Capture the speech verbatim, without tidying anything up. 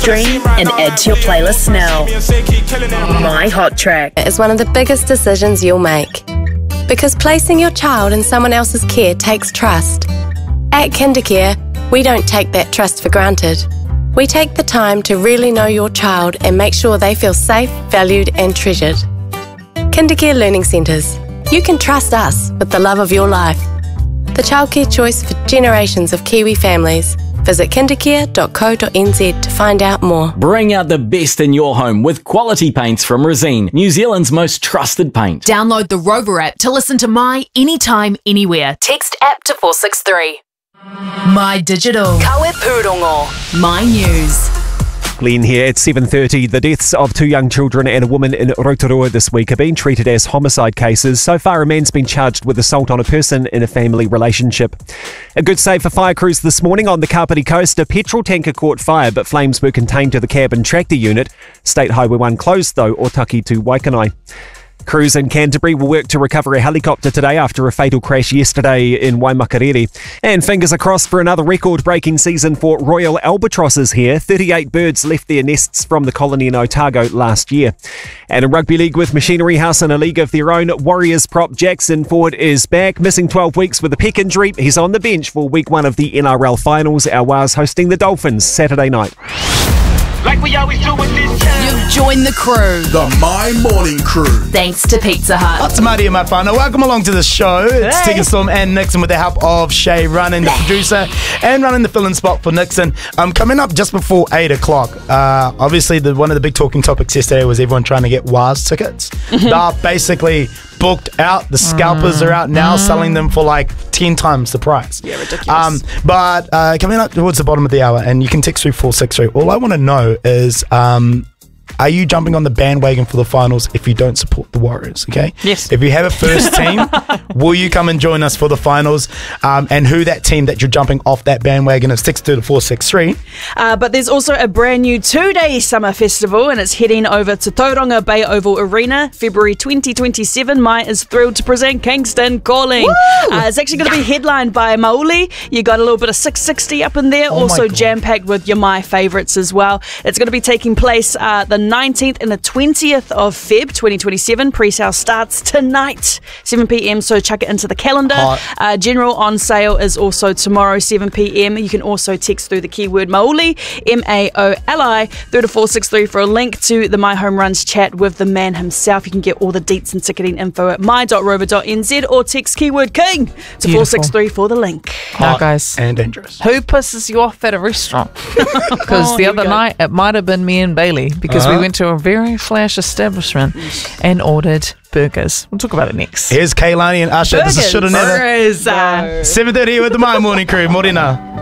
stream and add to your playlist now. My Hot Track is one of the biggest decisions you'll make. Because placing your child in someone else's care takes trust. At KinderCare, we don't take that trust for granted. We take the time to really know your child and make sure they feel safe, valued and treasured. KinderCare Learning Centres. You can trust us with the love of your life. The childcare choice for generations of Kiwi families. Visit kindercare dot co dot n z to find out more. Bring out the best in your home with quality paints from Resene, New Zealand's most trusted paint. Download the Rover app to listen to My Anytime, Anywhere. Text app to four six three. My Digital. Kawe Pūrongo. My News. Glenn here at seven thirty. The deaths of two young children and a woman in Rotorua this week have been treated as homicide cases. So far, a man's been charged with assault on a person in a family relationship. A good save for fire crews this morning on the Kapiti coast. A petrol tanker caught fire, but flames were contained to the cab and tractor unit. State Highway one closed, though, Otaki to Waikanae. Crews in Canterbury will work to recover a helicopter today after a fatal crash yesterday in Waimakariri. And fingers are crossed for another record-breaking season for Royal Albatrosses here. thirty-eight birds left their nests from the colony in Otago last year. And in Rugby League with Machinery House in a league of their own, Warriors prop Jackson Ford is back, missing twelve weeks with a pec injury. He's on the bench for week one of the N R L finals. Our Wars hosting the Dolphins Saturday night. Like we always do with this time. You've joined the crew. The My Morning Crew. Thanks to Pizza Hut. What's Maria, my whānau? Welcome along to the show. It's Hey. Tigger Storm and Nixon with the help of Shay running the producer and running the fill-in spot for Nixon. Um, coming up just before eight o'clock. Uh, obviously, the one of the big talking topics yesterday was everyone trying to get W A S tickets. They're basically booked out. The scalpers are out now, selling them for like ten times the price. Yeah, ridiculous. Um, but uh, coming up towards the bottom of the hour, and you can text through four six three. All I want to know is, um, are you jumping on the bandwagon for the finals if you don't support the Warriors? Okay. Yes. If you have a first team, will you come and join us for the finals? Um, and who that team that you're jumping off that bandwagon is? Text to four six three. Uh, but there's also a brand new two-day summer festival, and it's heading over to Tauranga Bay Oval Arena, February twenty twenty-seven. Mai is thrilled to present Kingston Calling. Uh, it's actually going to be headlined by Mauli. You got a little bit of six sixty up in there, Oh also my God. jam-packed with your Mai favourites as well. It's going to be taking place uh, the nineteenth and the twentieth of February twenty twenty-seven. Pre-sale starts tonight, seven p.m, so chuck it into the calendar. Hot. Uh, general on sale is also tomorrow, seven p.m. You can also text through the keyword Mauli, M A O L I, through to four six three for a link to the My Home Runs chat with the man himself. You can get all the deets and ticketing info at my dot rover dot n z or text keyword King to Beautiful. four six three for the link. Now, guys, and dangerous. who pisses you off at a restaurant? Because Oh, the here we other go. night it might have been me and Bailey, because Uh-huh. we went to a very flash establishment and ordered burgers. We'll talk about it next. Here's Kaylani and Usher. This is Burgers. Shoulda Never. Burgers. seven thirty with the My Morning Crew. Morena.